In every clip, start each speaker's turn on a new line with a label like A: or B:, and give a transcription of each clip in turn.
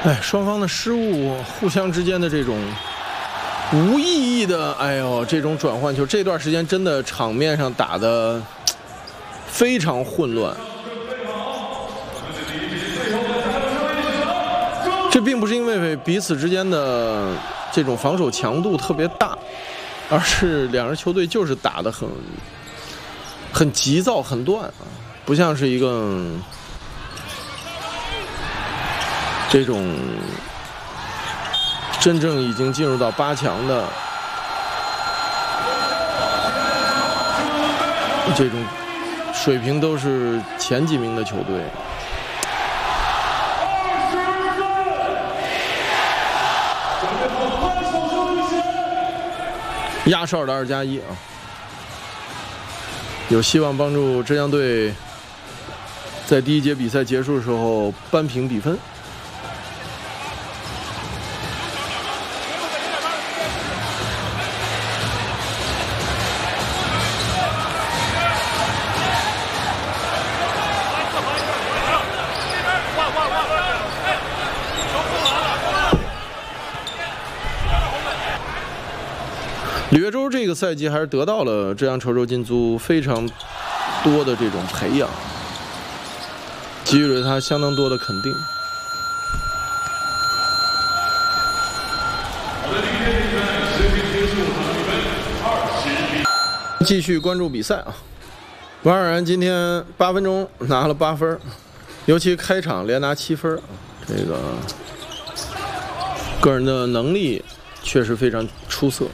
A: 哎，双方的失误，互相之间的这种无意义的，哎呦，这种转换球，这段时间真的场面上打得非常混乱。这并不是因为彼此之间的这种防守强度特别大，而是两支球队就是打得很急躁、很乱啊，不像是一个这种真正已经进入到8强的这种水平都是前几名的球队。压哨的2+1啊，有希望帮助浙江队在第一节比赛结束的时候扳平比分。李月洲这个赛季还是得到了浙江稠州金租非常多的这种培养，给予了他相当多的肯定。继续关注比赛啊，王冉冉今天8分钟拿了8分，尤其开场连拿7分，这个个人的能力确实非常出色。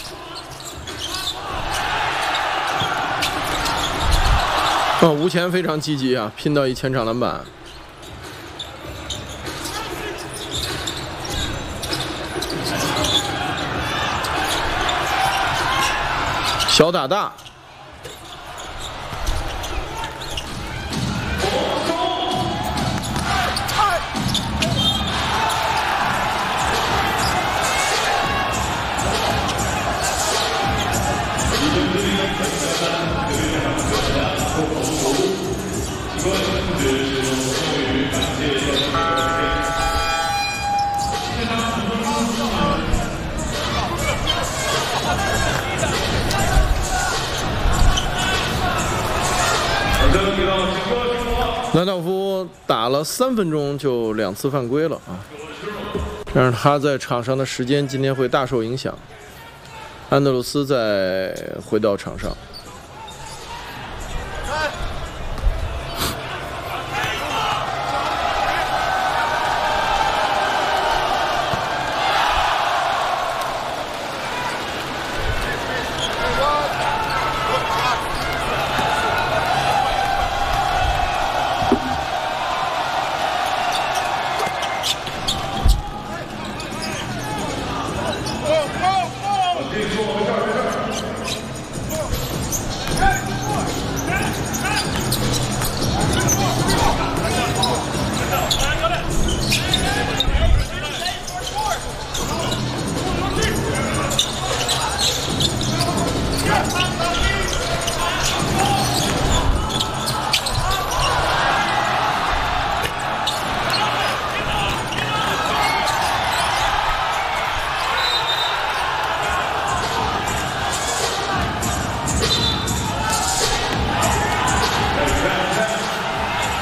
A: 吴前非常积极啊，拼到一前场篮板。小打大。兰道夫打了3分钟就2次犯规了啊，这样他在场上的时间今天会大受影响。安德鲁斯再回到场上。